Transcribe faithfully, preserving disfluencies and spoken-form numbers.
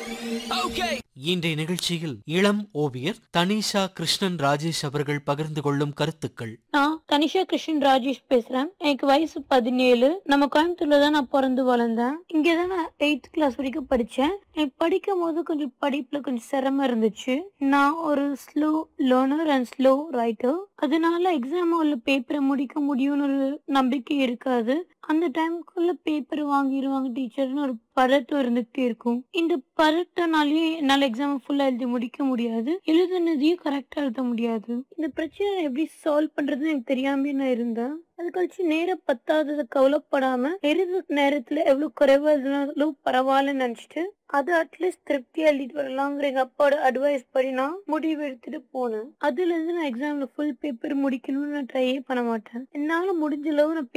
இன்றைய நிகழ்ச்சியில் இளம் ஓவியர் தனிஷா கிருஷ்ணன் ராஜேஷ் அவர்கள் பகிர்ந்து கொள்ளும் கருத்துக்கள். நான் தனிஷா கிருஷ்ணன் ராஜேஷ் பேசுறேன். எனக்கு வயசு பதினேழு. நம்ம கோயம்புத்தூர்ல தான் நான் பிறந்து வளர்ந்தேன். இங்கதான் நான் எயித் கிளாஸ் வரைக்கும் படிச்சேன். எனக்கு படிக்கும் போது கொஞ்சம் படிப்புல கொஞ்சம் சிரமம் இருந்துச்சு. நான் ஒரு slow learner and slow writer. அதனால எக்ஸாம் உள்ள பேப்பரை முடிக்க முடியும்னு ஒரு நம்பிக்கை இருக்காது. அந்த டைமுக்குள்ள பேப்பர் வாங்கிடுவாங்க டீச்சர்னு ஒரு பதட்டம் இருந்துகிட்டே இருக்கும். இந்த பதட்டனாலேயே என்னால எக்ஸாம் ஃபுல்லா எழுதி முடிக்க முடியாது. எழுதுனதையும் கரெக்டா எழுத முடியாது. இந்த பிரச்சனை எப்படி சால்வ் பண்றதுன்னு எனக்கு தெரியாம நான் இருந்தேன். அது கழிச்சு நேரம் பத்தாததை கவலைப்படாம எழுதுற நேரத்துல எவ்வளவு குறைவா இருந்தாலும் பரவாயில்லன்னு நினைச்சிட்டு அது அட்லீஸ்ட் திருப்தியா எழுதிட்டு வரலாங்கிற எங்க அப்பாவோட அட்வைஸ் படி நான் முடிவு எடுத்துட்டு போனேன். அதுல இருந்து நான் எக்ஸாம்ல ஃபுல் பேப்பர் முடிக்கணும்னு நான் ட்ரையே பண்ண மாட்டேன். என்னால முடிஞ்ச அளவு நான்